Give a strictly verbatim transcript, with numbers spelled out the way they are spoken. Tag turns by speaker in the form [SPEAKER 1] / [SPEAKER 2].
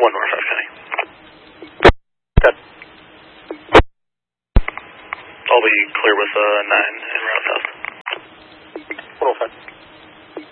[SPEAKER 1] one North Five County. That. I'll be clear with uh, nine en route.